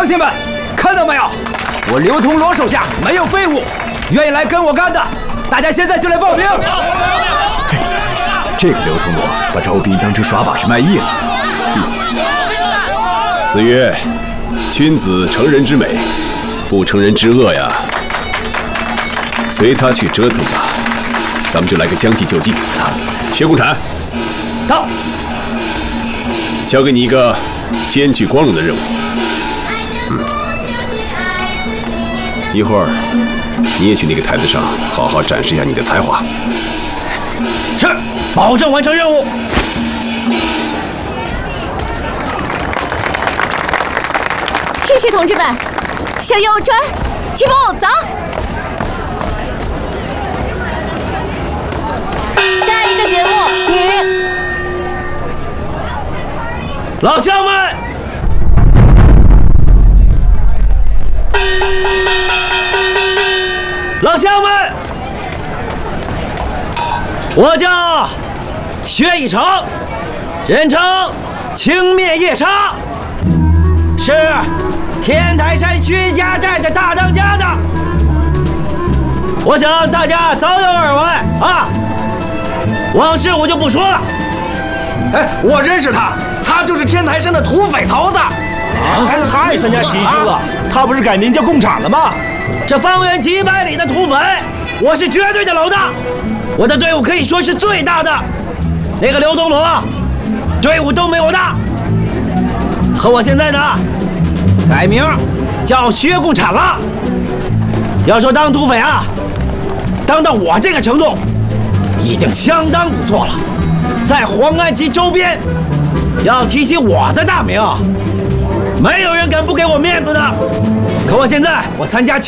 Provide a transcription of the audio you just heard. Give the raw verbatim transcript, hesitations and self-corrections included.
乡亲们，看到没有？我刘通罗手下没有废物，愿意来跟我干的，大家现在就来报名。 这个刘通罗把招兵当成耍把式卖艺了。 子曰：“君子成人之美，不成人之恶呀。”随他去折腾吧，咱们就来个将计就计。薛共产， 到。 交给你一个艰巨光荣的任务。嗯，一会儿你也去那个台子上好好展示一下你的才华。 是，保证完成任务。 谢谢同志们，小右转，起步走。下一个节目，女。 老乡们，老乡们，我叫薛一成，人称青面夜叉，是天台山薛家寨的大当家的。我想大家早有耳闻啊，往事我就不说了。 哎，我认识他。他就是天台山的土匪头子，啊， 他也参加起义军了。他不是改名叫共产了吗？ 这方圆几百里的土匪，我是绝对的老大，我的队伍可以说是最大的。那个刘东罗，队伍都没我大。可我现在呢，改名叫薛共产了。要说当土匪啊，当到我这个程度，已经相当不错了。在黄安及周边。要提起我的大名，没有人敢不给我面子的。可我现在，我参加起